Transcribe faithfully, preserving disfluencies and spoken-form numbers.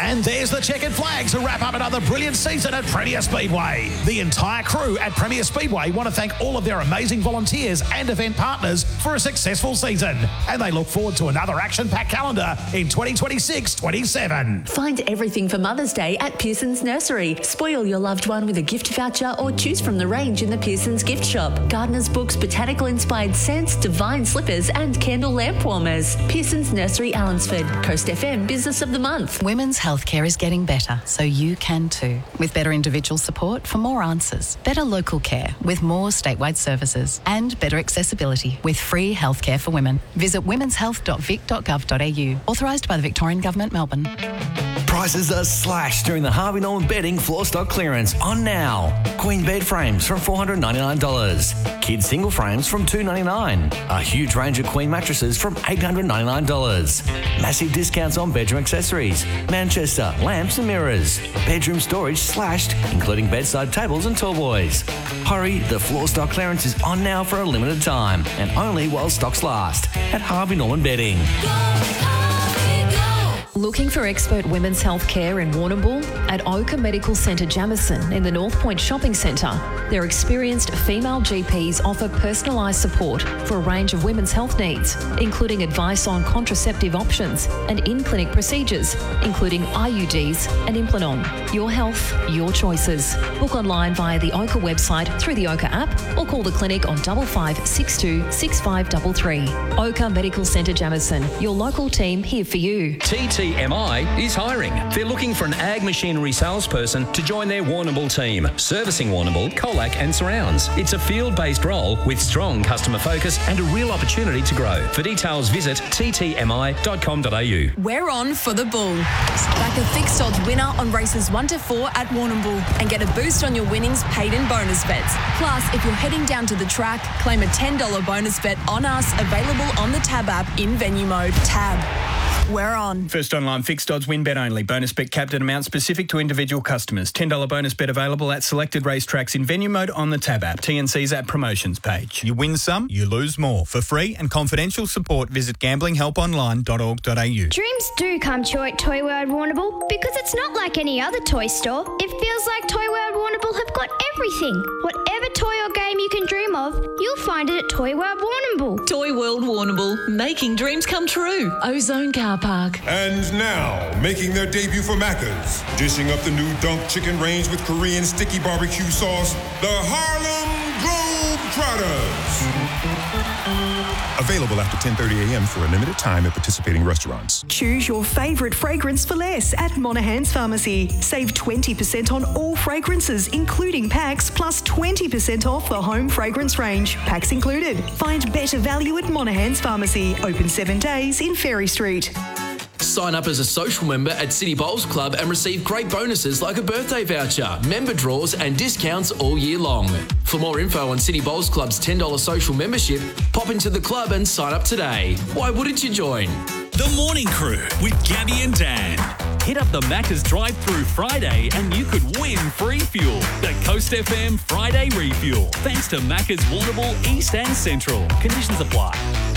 And there's the checkered flag to wrap up another brilliant season at Premier Speedway. The entire crew at Premier Speedway want to thank all of their amazing volunteers and event partners for a successful season. And they look forward to another action-packed calendar in twenty twenty-six twenty-seven. Find everything for Mother's Day at Pearson's Nursery. Spoil your loved one with a gift voucher or choose from the range in the Pearson's gift shop. Gardener's books, botanical-inspired scents, divine slippers and candle lamp warmers. Pearson's Nursery, Allensford. Coast F M Business of the Month. Women's healthcare is getting better, so you can too. With better individual support for more answers, better local care with more statewide services, and better accessibility with free healthcare for women. Visit womens health dot vic dot gov dot a u. Authorised by the Victorian Government, Melbourne. Prices are slashed during the Harvey Norman Bedding floor stock clearance on now. Queen bed frames from four hundred ninety-nine dollars. Kids single frames from two hundred ninety-nine dollars. A huge range of queen mattresses from eight hundred ninety-nine dollars. Massive discounts on bedroom accessories, Manchester, lamps and mirrors. Bedroom storage slashed, including bedside tables and tall boys. Hurry, the floor stock clearance is on now for a limited time and only while stocks last at Harvey Norman Bedding. Looking for expert women's health care in Warrnambool? At Oka Medical Centre Jamison in the North Point Shopping Centre, their experienced female G Ps offer personalised support for a range of women's health needs, including advice on contraceptive options and in-clinic procedures, including I U Ds and Implanon. Your health, your choices. Book online via the Oka website through the Oka app or call the clinic on double five six two six five three three. Oka Medical Centre Jamison, your local team here for you. T T M I is hiring. They're looking for an ag machinery salesperson to join their Warrnambool team, servicing Warrnambool, Colac and surrounds. It's a field-based role with strong customer focus and a real opportunity to grow. For details, visit t t m i dot com dot a u. We're on for the bull. Back a fixed odds winner on races one to four at Warrnambool and get a boost on your winnings paid in bonus bets. Plus, if you're heading down to the track, claim a ten dollars bonus bet on us, available on the Tab app in venue mode. Tab. We're on. First online fixed odds win bet only. Bonus bet capped at amount specific to individual customers. ten dollars bonus bet available at selected racetracks in venue mode on the Tab app. T N C's at promotions page. You win some, you lose more. For free and confidential support, visit gambling help online dot org dot a u. Dreams do come true at Toy World Warrnambool because it's not like any other toy store. It feels like Toy World Warrnambool have got everything. Whatever toy or game you can dream of, you'll find it at Toy World Warrnambool. Toy World Warrnambool, making dreams come true. Ozone Car Park. And now, making their debut for Macca's, dishing up the new Dunk Chicken range with Korean sticky barbecue sauce, the Harlem Globetrotters. Available after ten thirty a m for a limited time at participating restaurants. Choose your favourite fragrance for less at Monaghan's Pharmacy. Save twenty percent on all fragrances, including packs, plus twenty percent off the home fragrance range. Packs included. Find better value at Monaghan's Pharmacy. Open seven days in Ferry Street. Sign up as a social member at City Bowls Club and receive great bonuses like a birthday voucher, member draws and discounts all year long. For more info on City Bowls Club's ten dollars social membership, pop into the club and sign up today. Why wouldn't you join? The Morning Crew with Gabby and Dan. Hit up the Macca's drive-through Friday and you could win free fuel. The Coast F M Friday Refuel. Thanks to Macca's Warrnambool, East and Central. Conditions apply.